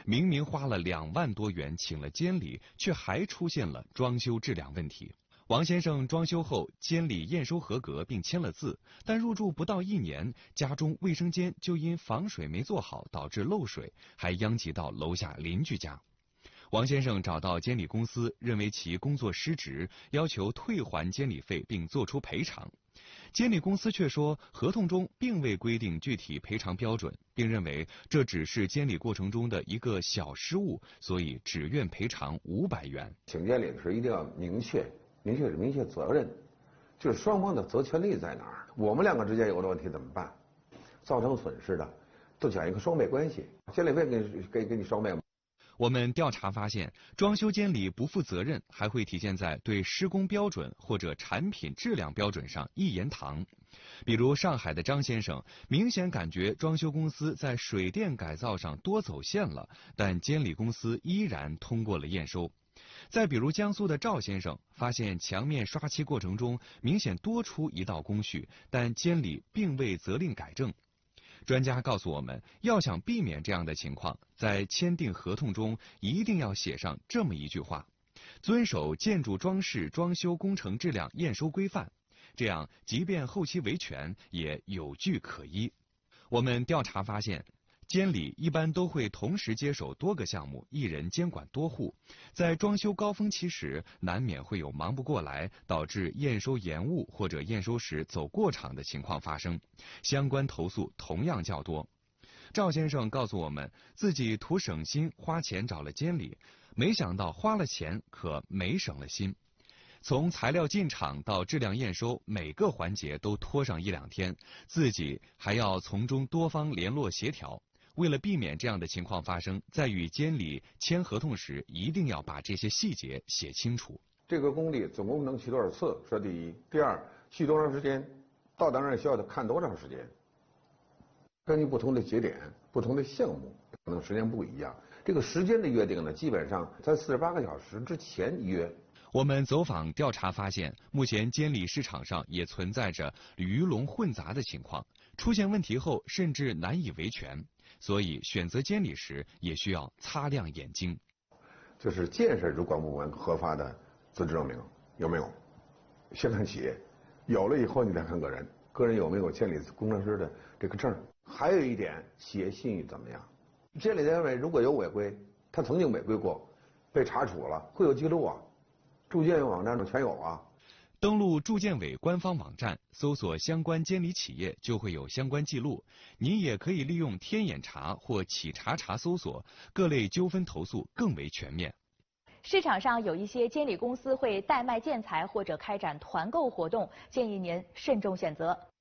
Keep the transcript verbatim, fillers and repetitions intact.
明明花了两万多元请了监理，却还出现了装修质量问题。王先生装修后，监理验收合格并签了字，但入住不到一年，家中卫生间就因防水没做好导致漏水，还殃及到楼下邻居家。王先生找到监理公司，认为其工作失职，要求退还监理费并作出赔偿。监理公司却说，合同中并未规定具体赔偿标准，并认为这只是监理过程中的一个小失误，所以只愿赔偿五百元。 请监理的时候一定要明确，明确是明确责任，就是双方的责权利在哪儿。我们两个之间有了问题怎么办？造成损失的，都讲一个双倍关系，监理费给给给你双倍。 我们调查发现，装修监理不负责任还会体现在对施工标准或者产品质量标准上一言堂。比如上海的张先生明显感觉装修公司在水电改造上多走线了，但监理公司依然通过了验收。再比如江苏的赵先生发现墙面刷漆过程中明显多出一道工序，但监理并未责令改正。专家告诉我们，要想避免这样的情况，在签订合同中一定要写上这么一句话：遵守建筑装饰装修工程质量验收规范，这样即便后期维权也有据可依。我们调查发现，监理一般都会同时接手多个项目，一人监管多户。在装修高峰期时，难免会有忙不过来，导致验收延误或者验收时走过场的情况发生，相关投诉同样较多。赵先生告诉我们，自己图省心花钱找了监理，没想到花了钱可没省了心。从材料进场到质量验收，每个环节都拖上一两天，自己还要从中多方联络协调。为了避免这样的情况发生，在与监理签合同时，一定要把这些细节写清楚。 这个工地总共能去多少次？说第一，第二，去多长时间？到达那儿需要看多长时间？根据不同的节点、不同的项目，可能时间不一样。这个时间的约定呢，基本上在四十八个小时之前约。 我们走访调查发现，目前监理市场上也存在着鱼龙混杂的情况，出现问题后甚至难以维权。所以选择监理时也需要擦亮眼睛。 就是建设主管部门核发的资质证明有没有？先看企业，有了以后你再看个人，个人有没有监理工程师的这个证？还有一点，企业信誉怎么样？监理单位如果有违规，他曾经违规过，被查处了，会有记录啊。住建网站上全有啊。 登录住建委官方网站，搜索相关监理企业就会有相关记录。您也可以利用天眼查或企查查搜索，各类纠纷投诉更为全面。 市场上有一些监理公司会代卖建材或者开展团购活动，建议您慎重选择。